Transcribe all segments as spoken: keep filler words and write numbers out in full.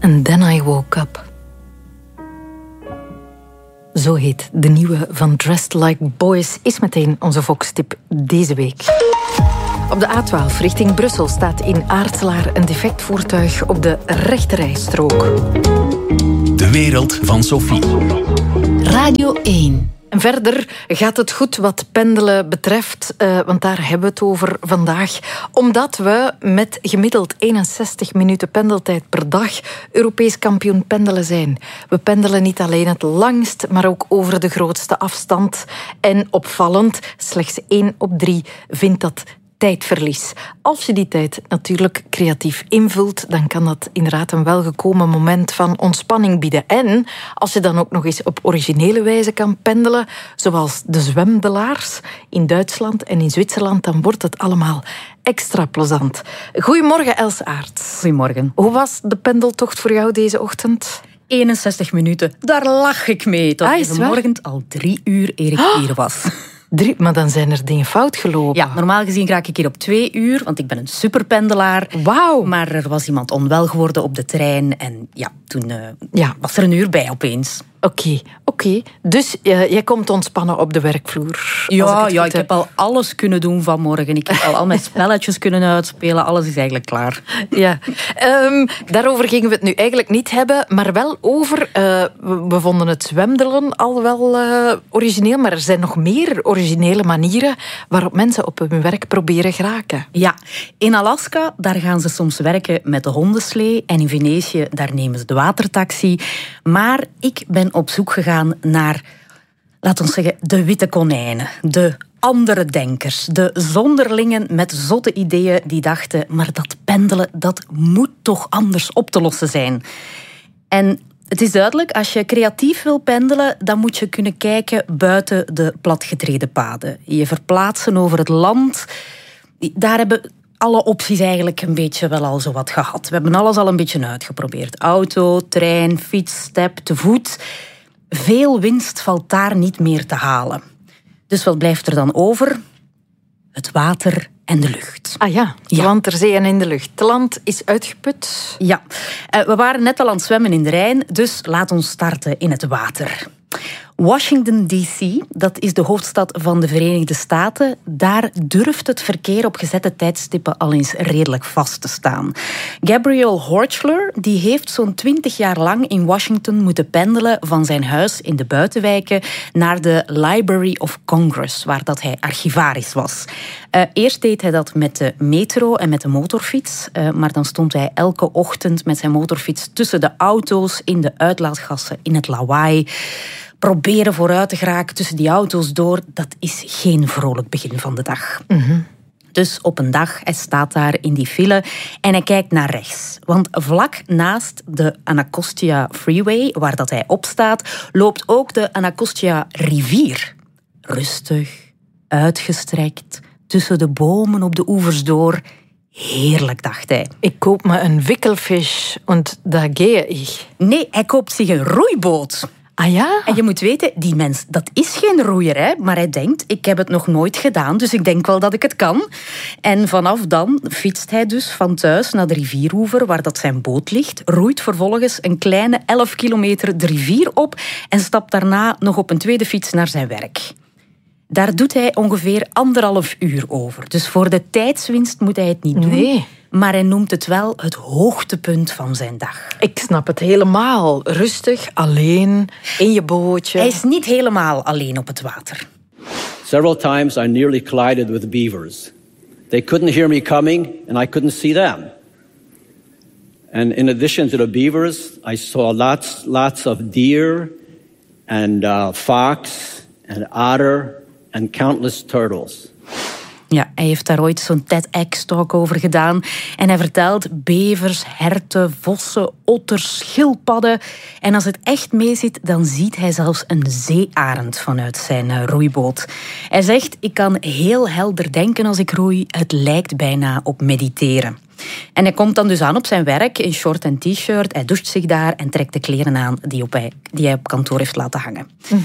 And Then I Woke Up. Zo heet de nieuwe van Dressed Like Boys, is meteen onze Vox-tip deze week. Op de A twaalf richting Brussel staat in Aartselaar een defect voertuig op de rechterrijstrook. De wereld van Sophie. Radio één. En verder gaat het goed wat pendelen betreft, uh, want daar hebben we het over vandaag. Omdat we met gemiddeld eenenzestig minuten pendeltijd per dag Europees kampioen pendelen zijn. We pendelen niet alleen het langst, maar ook over de grootste afstand. En opvallend, slechts één op drie vindt dat tijdverlies. Als je die tijd natuurlijk creatief invult, dan kan dat inderdaad een welgekomen moment van ontspanning bieden. En als je dan ook nog eens op originele wijze kan pendelen, zoals de zwemdelaars in Duitsland en in Zwitserland, dan wordt het allemaal extra plezant. Goedemorgen, Els Aerts. Goedemorgen. Hoe was de pendeltocht voor jou deze ochtend? eenenzestig minuten, daar lag ik mee. Tot ah, vanmorgen al drie uur eer ik oh. hier was. Drie, maar dan zijn er dingen fout gelopen. Ja, normaal gezien raak ik hier op twee uur, want ik ben een superpendelaar. Wauw. Maar er was iemand onwel geworden op de trein en ja, toen uh, ja. was er een uur bij opeens. Oké, okay, oké. Okay. Dus uh, jij komt ontspannen op de werkvloer? Ja, ik, ja, ik heb al alles kunnen doen vanmorgen. Ik heb al al mijn spelletjes kunnen uitspelen. Alles is eigenlijk klaar. Ja, um, daarover gingen we het nu eigenlijk niet hebben, maar wel over... Uh, we, we vonden het zwemdelen al wel uh, origineel, maar er zijn nog meer originele manieren waarop mensen op hun werk proberen geraken. Ja, in Alaska, daar gaan ze soms werken met de hondenslee en in Venetië, daar nemen ze de watertaxi. Maar ik ben op zoek gegaan naar, laten we zeggen, de witte konijnen. De andere denkers. De zonderlingen met zotte ideeën die dachten, maar dat pendelen, dat moet toch anders op te lossen zijn. En het is duidelijk, als je creatief wil pendelen, dan moet je kunnen kijken buiten de platgetreden paden. Je verplaatsen over het land. Daar hebben alle opties eigenlijk een beetje wel al zo wat gehad. We hebben alles al een beetje uitgeprobeerd. Auto, trein, fiets, step, te voet. Veel winst valt daar niet meer te halen. Dus wat blijft er dan over? Het water en de lucht. Ah ja, ja. land, ter zee en in de lucht. Het land is uitgeput. Ja, we waren net al aan het zwemmen in de Rijn, dus laat ons starten in het water. Washington D C, dat is de hoofdstad van de Verenigde Staten. Daar durft het verkeer op gezette tijdstippen al eens redelijk vast te staan. Gabriel Horchler die heeft zo'n twintig jaar lang in Washington moeten pendelen van zijn huis in de buitenwijken naar de Library of Congress, waar dat hij archivaris was. Uh, eerst deed hij dat met de metro en met de motorfiets, uh, maar dan stond hij elke ochtend met zijn motorfiets tussen de auto's, in de uitlaatgassen, in het lawaai. Proberen vooruit te geraken tussen die auto's door, dat is geen vrolijk begin van de dag. Mm-hmm. Dus op een dag, hij staat daar in die file en hij kijkt naar rechts. Want vlak naast de Anacostia Freeway, waar dat hij op staat, loopt ook de Anacostia rivier. Rustig, uitgestrekt, tussen de bomen op de oevers door. Heerlijk, dacht hij. Ik koop me een wikkelvis en daar gehe ik. Nee, hij koopt zich een roeiboot. Ah ja? En je moet weten, die mens, dat is geen roeier, hè? Maar hij denkt, ik heb het nog nooit gedaan, dus ik denk wel dat ik het kan. En vanaf dan fietst hij dus van thuis naar de rivieroever, waar dat zijn boot ligt, roeit vervolgens een kleine elf kilometer de rivier op en stapt daarna nog op een tweede fiets naar zijn werk. Daar doet hij ongeveer anderhalf uur over. Dus voor de tijdswinst moet hij het niet doen. Nee. Maar hij noemt het wel het hoogtepunt van zijn dag. Ik snap het helemaal. Rustig, alleen, in je bootje. Hij is niet helemaal alleen op het water. Several times I nearly collided with beavers. They couldn't hear me coming and I couldn't see them. And in addition to the beavers, I saw lots, lots of deer and uh, fox and otter and countless turtles. Ja, hij heeft daar ooit zo'n TEDx-talk over gedaan. En hij vertelt bevers, herten, vossen, otters, schildpadden. En als het echt meezit, dan ziet hij zelfs een zeearend vanuit zijn roeiboot. Hij zegt, ik kan heel helder denken als ik roei. Het lijkt bijna op mediteren. En hij komt dan dus aan op zijn werk in short en t-shirt. Hij doucht zich daar en trekt de kleren aan die, op hij, die hij op kantoor heeft laten hangen. Mm-hmm.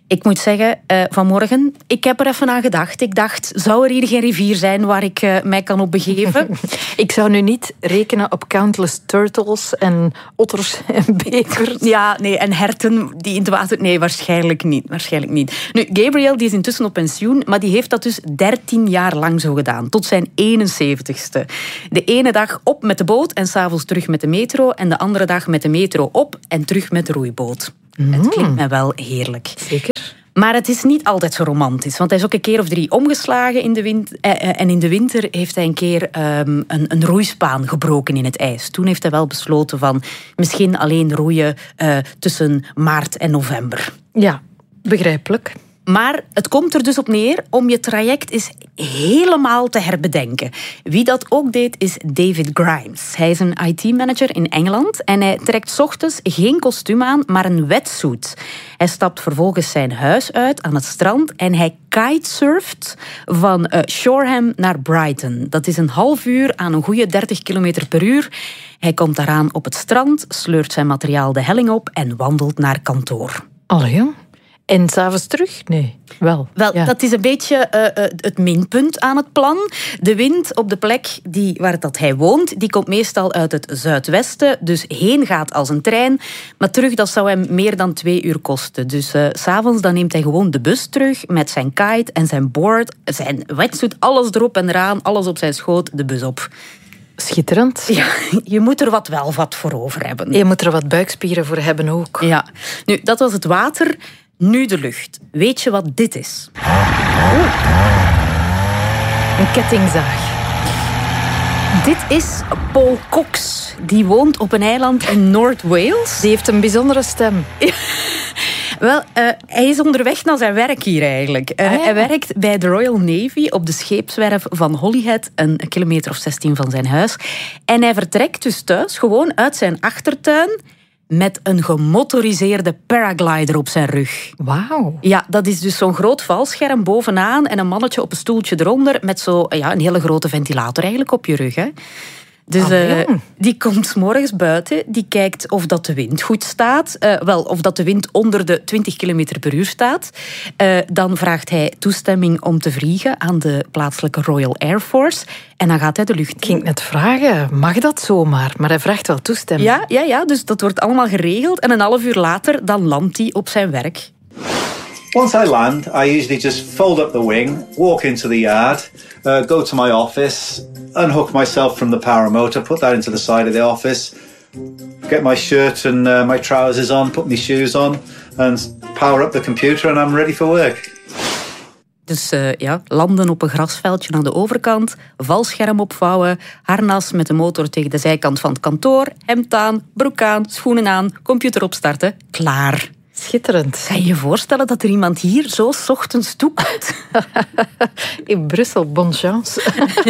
Ik moet zeggen, uh, vanmorgen, ik heb er even aan gedacht. Ik dacht, zou er hier geen rivier zijn waar ik uh, mij kan op begeven? Ik zou nu niet rekenen op countless turtles en otters en bekers. Ja, nee, en herten die in het water... Nee, waarschijnlijk niet. Waarschijnlijk niet. Nu, Gabriel die is intussen op pensioen, maar die heeft dat dus dertien jaar lang zo gedaan. Tot zijn eenenzeventigste. De ene dag op met de boot en 's avonds terug met de metro. En de andere dag met de metro op en terug met de roeiboot. Mm. Het klinkt mij wel heerlijk. Zeker. Maar het is niet altijd zo romantisch. Want hij is ook een keer of drie omgeslagen in de winter. En in de winter heeft hij een keer um, een, een roeispaan gebroken in het ijs. Toen heeft hij wel besloten van misschien alleen roeien uh, tussen maart en november. Ja, begrijpelijk. Maar het komt er dus op neer om je traject eens helemaal te herbedenken. Wie dat ook deed, is David Grimes. Hij is een I T-manager in Engeland en hij trekt 's ochtends geen kostuum aan, maar een wetsuit. Hij stapt vervolgens zijn huis uit aan het strand en hij kitesurft van uh, Shoreham naar Brighton. Dat is een half uur aan een goede dertig kilometer per uur. Hij komt daaraan op het strand, sleurt zijn materiaal de helling op en wandelt naar kantoor. Allee, en 's avonds terug? Nee, wel. Wel, ja. Dat is een beetje uh, uh, het minpunt aan het plan. De wind op de plek die, waar dat hij woont, die komt meestal uit het zuidwesten. Dus heen gaat als een trein. Maar terug, dat zou hem meer dan twee uur kosten. Dus uh, 's avonds dan neemt hij gewoon de bus terug met zijn kite en zijn board, zijn wetsuit, alles erop en eraan, alles op zijn schoot, de bus op. Schitterend. Ja, je moet er wat wel wat voor over hebben. Je moet er wat buikspieren voor hebben ook. Ja. Nu, dat was het water. Nu de lucht. Weet je wat dit is? Oh. Een kettingzaag. Dit is Paul Cox. Die woont op een eiland in Noord-Wales. Die heeft een bijzondere stem. Wel, uh, hij is onderweg naar zijn werk hier eigenlijk. Uh, ah, ja. Hij werkt bij de Royal Navy op de scheepswerf van Holyhead, een kilometer of zestien van zijn huis. En hij vertrekt dus thuis gewoon uit zijn achtertuin met een gemotoriseerde paraglider op zijn rug. Wauw. Ja, dat is dus zo'n groot valscherm bovenaan en een mannetje op een stoeltje eronder met zo, ja, een hele grote ventilator eigenlijk op je rug. Hè. Dus ah, ja. uh, die komt 's morgens buiten, die kijkt of dat de wind goed staat. Uh, wel, of dat de wind onder de twintig kilometer per uur staat. Uh, dan vraagt hij toestemming om te vliegen aan de plaatselijke Royal Air Force. En dan gaat hij de lucht in. Ik ging net vragen, mag dat zomaar? Maar hij vraagt wel toestemming. Ja, ja, ja, dus dat wordt allemaal geregeld. En een half uur later, dan landt hij op zijn werk. Once I land, I usually just fold up the wing, walk into the yard, uh, go to my office, unhook myself from the paramotor, put that into the side of the office, get my shirt and uh, my trousers on, put my shoes on, and power up the computer and I'm ready for work. Dus uh, ja, landen op een grasveldje aan de overkant, valscherm opvouwen, harnas met de motor tegen de zijkant van het kantoor, hemd aan, broek aan, schoenen aan, computer opstarten, klaar. Schitterend. Kan je je voorstellen dat er iemand hier zo 's ochtends toekomt? In Brussel, bonne chance.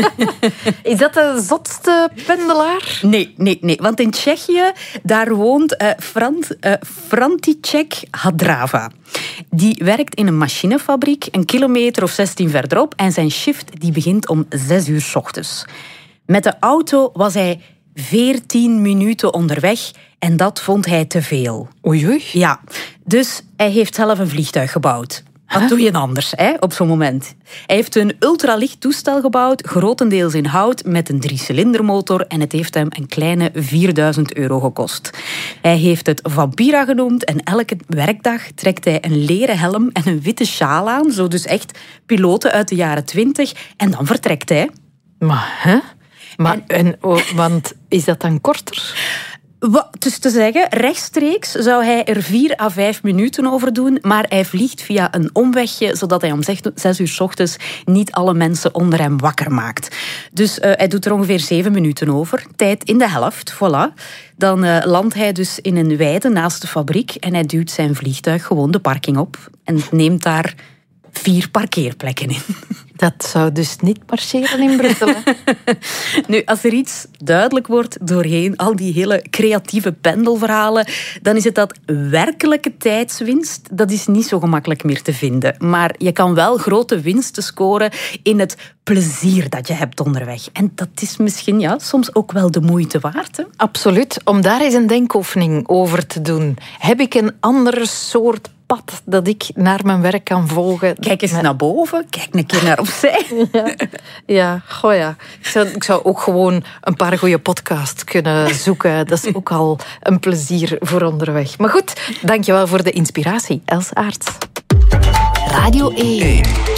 Is dat de zotste pendelaar? Nee, nee, nee. Want in Tsjechië, daar woont uh, Frant, uh, František Hadrava. Die werkt in een machinefabriek, een kilometer of zestien verderop. En zijn shift die begint om zes uur 's ochtends. Met de auto was hij veertien minuten onderweg. En dat vond hij te veel. Oei, oei. Ja, dus hij heeft zelf een vliegtuig gebouwd. Wat huh? doe je anders, hè, op zo'n moment? Hij heeft een ultralicht toestel gebouwd, grotendeels in hout, met een drie-cilindermotor en het heeft hem een kleine vierduizend euro gekost. Hij heeft het Vampira genoemd en elke werkdag trekt hij een leren helm en een witte sjaal aan, zo dus echt piloten uit de jaren twintig, en dan vertrekt hij. Maar, hè? Maar, en, en, oh, want is dat dan korter? Wat, dus te zeggen, rechtstreeks zou hij er vier à vijf minuten over doen, maar hij vliegt via een omwegje, zodat hij om zes uur 's ochtends niet alle mensen onder hem wakker maakt. Dus uh, hij doet er ongeveer zeven minuten over. Tijd in de helft, voilà. Dan uh, landt hij dus in een weide naast de fabriek en hij duwt zijn vliegtuig gewoon de parking op en neemt daar vier parkeerplekken in. Dat zou dus niet marcheren in Brussel. Nu, als er iets duidelijk wordt doorheen al die hele creatieve pendelverhalen, dan is het dat werkelijke tijdswinst, dat is niet zo gemakkelijk meer te vinden. Maar je kan wel grote winsten scoren in het plezier dat je hebt onderweg. En dat is misschien ja, soms ook wel de moeite waard. Hè? Absoluut. Om daar eens een denkoefening over te doen. Heb ik een andere soort pad dat ik naar mijn werk kan volgen. Kijk eens Met... naar boven, kijk een keer naar opzij. Ja, ja, goh ja. Ik zou, ik zou ook gewoon een paar goede podcasts kunnen zoeken. Dat is ook al een plezier voor onderweg. Maar goed, dankjewel voor de inspiratie, Els Aarts. Radio één.